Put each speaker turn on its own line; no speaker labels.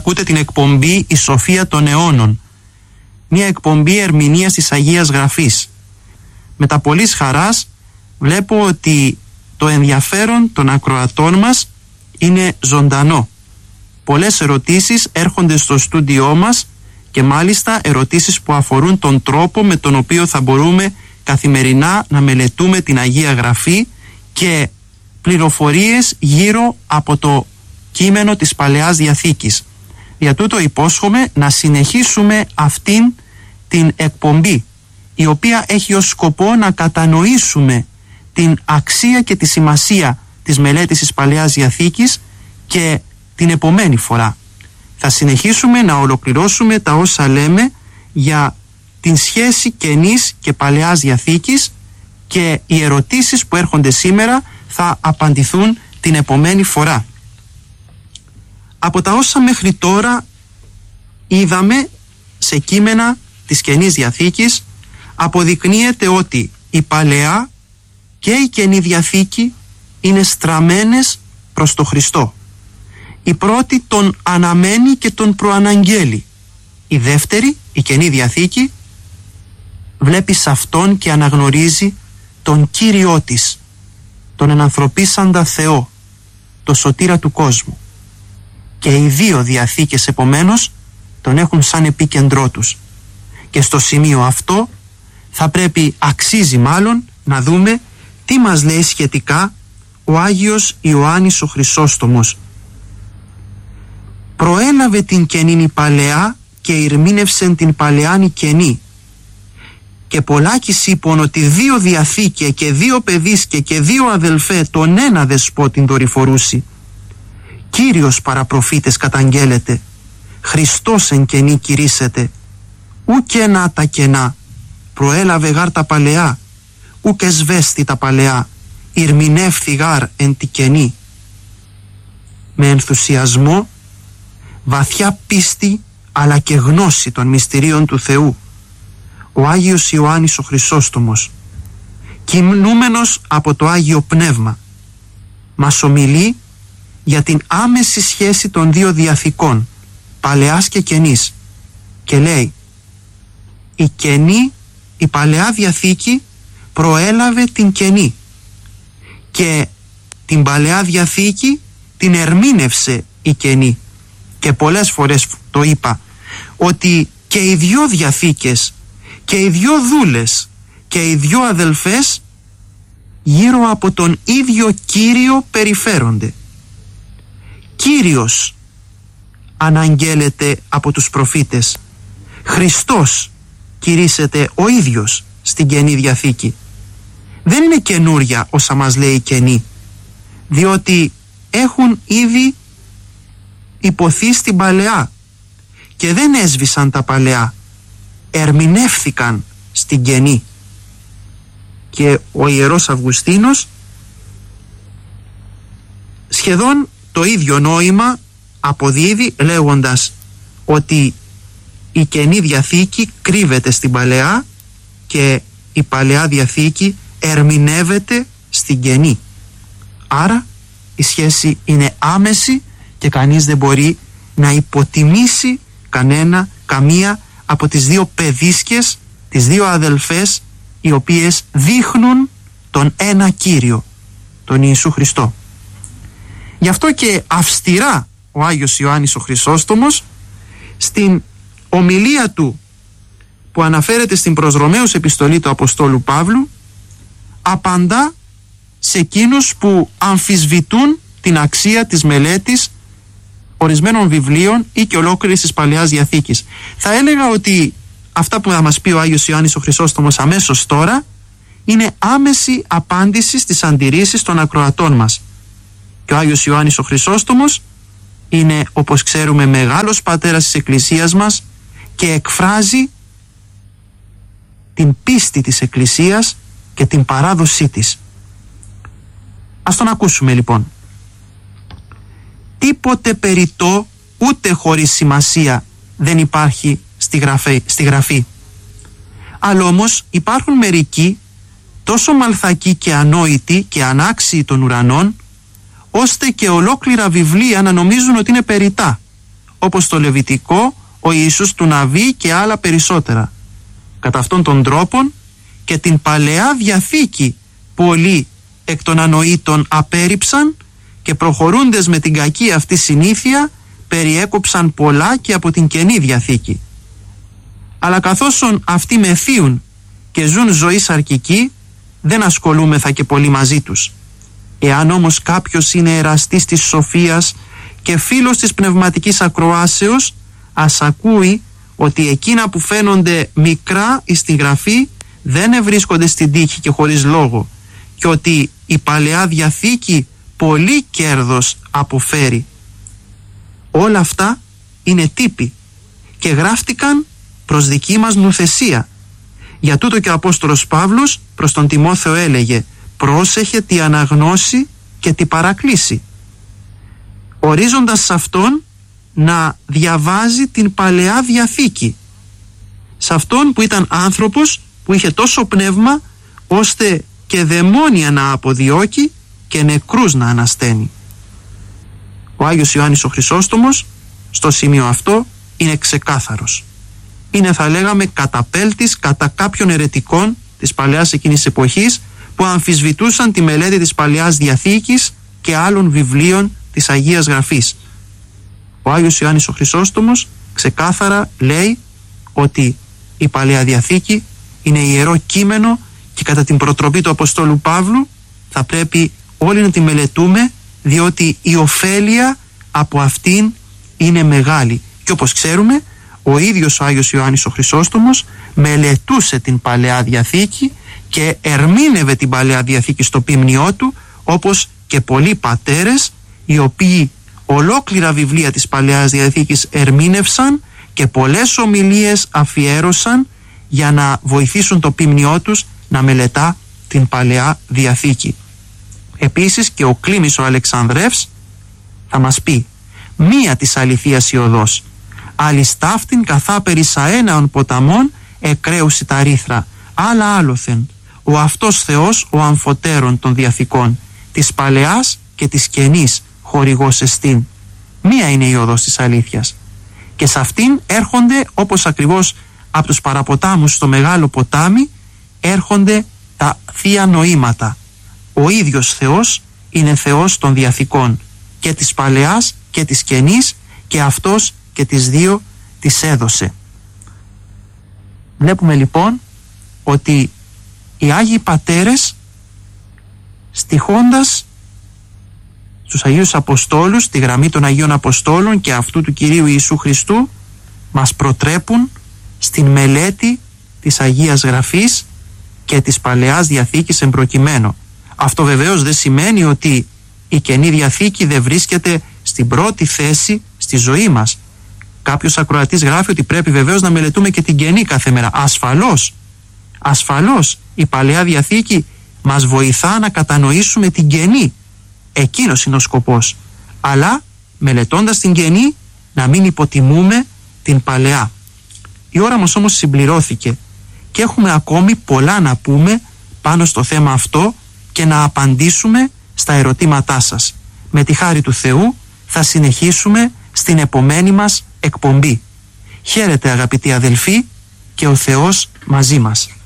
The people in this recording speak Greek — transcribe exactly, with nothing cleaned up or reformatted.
ακούτε την εκπομπή «Η Σοφία των Αιώνων», μια εκπομπή ερμηνείας της Αγίας Γραφής. Με τα πολλής χαράς βλέπω ότι το ενδιαφέρον των ακροατών μας είναι ζωντανό. Πολλές ερωτήσεις έρχονται στο στούντιό μας και μάλιστα ερωτήσεις που αφορούν τον τρόπο με τον οποίο θα μπορούμε καθημερινά να μελετούμε την Αγία Γραφή και πληροφορίες γύρω από το κείμενο της Παλαιάς Διαθήκης. Για τούτο υπόσχομαι να συνεχίσουμε αυτήν την εκπομπή, η οποία έχει ως σκοπό να κατανοήσουμε την αξία και τη σημασία της μελέτης της Παλαιάς Διαθήκης και την επομένη φορά θα συνεχίσουμε να ολοκληρώσουμε τα όσα λέμε για την σχέση Καινής και Παλαιάς Διαθήκης και οι ερωτήσεις που έρχονται σήμερα θα απαντηθούν την επομένη φορά. Από τα όσα μέχρι τώρα είδαμε σε κείμενα της Καινής Διαθήκης, αποδεικνύεται ότι η Παλαιά και η Καινή Διαθήκη είναι στραμμένες προς το Χριστό. Η πρώτη τον αναμένει και τον προαναγγέλει. Η δεύτερη, η Καινή Διαθήκη, βλέπει σε αυτόν και αναγνωρίζει τον Κύριό της, τον ενανθρωπίσαντα Θεό, το σωτήρα του κόσμου. Και οι δύο διαθήκες επομένως τον έχουν σαν επίκεντρό τους. Και στο σημείο αυτό θα πρέπει, αξίζει μάλλον, να δούμε τι μας λέει σχετικά ο Άγιος Ιωάννης ο Χρυσόστομος. Προέλαβε την καινήνη Παλαιά και ηρμήνευσεν την Παλαιάνη καινή. Και πολλάκις είπων ότι δύο διαθήκε και δύο παιδίσκε και δύο αδελφέ τον ένα δεσπότην δορυφορούσι. Κύριος παραπροφήτες καταγγέλλεται, Χριστός εν καινή κηρύσσεται. Ου κενά τα κενά, προέλαβε γάρ τα Παλαιά, ου και σβέστη τα Παλαιά, ηρμηνεύθη γάρ εν τη καινή. Με ενθουσιασμό, βαθιά πίστη αλλά και γνώση των μυστηρίων του Θεού, ο Άγιος Ιωάννης ο Χρυσόστομος, κινούμενος από το Άγιο Πνεύμα, μας ομιλεί για την άμεση σχέση των δύο διαθηκών, Παλαιάς και Καινής, και λέει: η Καινή, η Παλαιά Διαθήκη προέλαβε την Καινή και την Παλαιά Διαθήκη την ερμήνευσε η Καινή. Και πολλές φορές το είπα ότι και οι δυο διαθήκες και οι δυο δούλες και οι δυο αδελφές γύρω από τον ίδιο Κύριο περιφέρονται. Κύριος αναγγέλλεται από τους προφήτες, Χριστός κηρύσσεται ο ίδιος στην Καινή Διαθήκη. Δεν είναι καινούρια όσα μας λέει η Καινή, διότι έχουν ήδη υποθεί στην Παλαιά και δεν έσβησαν τα Παλαιά, ερμηνεύθηκαν στην Καινή. Και ο Ιερός Αυγουστίνος σχεδόν το ίδιο νόημα αποδίδει, λέγοντας ότι η Καινή Διαθήκη κρύβεται στην Παλαιά και η Παλαιά Διαθήκη ερμηνεύεται στην Καινή. Άρα η σχέση είναι άμεση και κανείς δεν μπορεί να υποτιμήσει κανένα, καμία από τις δύο παιδίσκες, τις δύο αδελφές, οι οποίες δείχνουν τον ένα Κύριο, τον Ιησού Χριστό. Γι' αυτό και αυστηρά ο Άγιος Ιωάννης ο Χρυσόστομος στην ομιλία του που αναφέρεται στην προς Ρωμαίους επιστολή του Αποστόλου Παύλου απαντά σε εκείνους που αμφισβητούν την αξία της μελέτης ορισμένων βιβλίων ή και ολόκληρης της Παλαιάς Διαθήκης. Θα έλεγα ότι αυτά που θα μας πει ο Άγιος Ιωάννης ο Χρυσόστομος αμέσως τώρα είναι άμεση απάντηση στις αντιρρήσεις των ακροατών μας. Και ο Άγιος Ιωάννης ο Χρυσόστομος είναι, όπως ξέρουμε, μεγάλος πατέρας της Εκκλησίας μας και εκφράζει την πίστη της Εκκλησίας και την παράδοσή της. Ας τον ακούσουμε λοιπόν. Τίποτε περιττό ούτε χωρίς σημασία δεν υπάρχει στη γραφή, στη γραφή. Αλλά όμως υπάρχουν μερικοί τόσο μαλθακοί και ανόητοι και ανάξιοι των ουρανών, ώστε και ολόκληρα βιβλία να νομίζουν ότι είναι περιττά, όπως το Λεβιτικό, ο Ιησούς του Ναβί και άλλα περισσότερα. Κατά αυτόν τον τρόπο και την Παλαιά Διαθήκη πολλοί εκ των ανοήτων απέρριψαν και προχωρούντες με την κακή αυτή συνήθεια περιέκοψαν πολλά και από την Καινή Διαθήκη. Αλλά καθώς αυτοί μεθύουν και ζουν ζωή σαρκική, δεν ασχολούμεθα και πολύ μαζί τους. Εάν όμως κάποιος είναι εραστής της σοφίας και φίλος της πνευματικής ακροάσεως, ας ακούει ότι εκείνα που φαίνονται μικρά εις τη Γραφή δεν ευρίσκονται στην τύχη και χωρίς λόγο, και ότι η Παλαιά Διαθήκη πολύ κέρδος αποφέρει. Όλα αυτά είναι τύποι και γράφτηκαν προς δική μας νουθεσία. Για τούτο και ο Απόστολος Παύλος προς τον Τιμόθεο έλεγε: πρόσεχε τι αναγνώσει και τι παρακλήσει, ορίζοντας σε αυτόν να διαβάζει την Παλαιά Διαθήκη, σε αυτόν που ήταν άνθρωπος που είχε τόσο πνεύμα ώστε και δαιμόνια να αποδιώκει και νεκρούς να ανασταίνει. Ο Άγιος Ιωάννης ο Χρυσόστομος στο σημείο αυτό είναι ξεκάθαρος. Είναι, θα λέγαμε, καταπέλτης κατά κάποιων αιρετικών της παλαιάς εκείνης εποχής που αμφισβητούσαν τη μελέτη της Παλαιάς Διαθήκης και άλλων βιβλίων της Αγίας Γραφής. Ο Άγιος Ιωάννης ο Χρυσόστομος ξεκάθαρα λέει ότι η Παλαιά Διαθήκη είναι ιερό κείμενο και κατά την προτροπή του Αποστόλου Παύλου θα πρέπει όλοι να τη μελετούμε, διότι η ωφέλεια από αυτήν είναι μεγάλη. Και όπως ξέρουμε, ο ίδιος ο Άγιος Ιωάννης ο Χρυσόστομος μελετούσε την Παλαιά Διαθήκη και ερμήνευε την Παλαιά Διαθήκη στο ποίμνιό του, όπως και πολλοί πατέρες οι οποίοι ολόκληρα βιβλία της Παλαιάς Διαθήκης ερμήνευσαν και πολλές ομιλίες αφιέρωσαν για να βοηθήσουν το ποίμνιό τους να μελετά την Παλαιά Διαθήκη. Επίσης και ο Κλήμης ο Αλεξανδρεύς θα μας πει: μία της αληθείας η οδός, αλιστάφτην καθά περισαέναων ποταμών εκραίουσι τα ρήθρα, άλλα άλλοθεν, ο αυτός Θεός ο αμφωτέρων των διαθηκών, της Παλαιάς και της Καινής χορηγός εστίν. Μία είναι η οδός της αλήθειας και σε αυτήν έρχονται, όπως ακριβώς από τους παραποτάμους στο μεγάλο ποτάμι έρχονται τα θεία νοήματα. Ο ίδιος Θεός είναι Θεός των διαθηκών και της Παλαιάς και της Καινής, και αυτός και τις δύο τις έδωσε. Βλέπουμε λοιπόν ότι οι Άγιοι Πατέρες, στιχώντας στους Αγίους Αποστόλους τη γραμμή των Αγίων Αποστόλων και αυτού του Κυρίου Ιησού Χριστού, μας προτρέπουν στην μελέτη της Αγίας Γραφής και της Παλαιάς Διαθήκης εμπροκειμένου. Αυτό βεβαίως δεν σημαίνει ότι η Καινή Διαθήκη δεν βρίσκεται στην πρώτη θέση στη ζωή μας. Κάποιος ακροατής γράφει ότι πρέπει βεβαίως να μελετούμε και την Καινή κάθε μέρα. Ασφαλώς, ασφαλώς η Παλαιά Διαθήκη μας βοηθά να κατανοήσουμε την Καινή. Εκείνος είναι ο σκοπός. Αλλά μελετώντας την Καινή να μην υποτιμούμε την Παλαιά. Η ώρα μας όμως συμπληρώθηκε και έχουμε ακόμη πολλά να πούμε πάνω στο θέμα αυτό και να απαντήσουμε στα ερωτήματά σας. Με τη χάρη του Θεού θα συνεχίσουμε στην επομένη μας εκπομπή. Χαίρετε αγαπητοί αδελφοί και ο Θεός μαζί μας.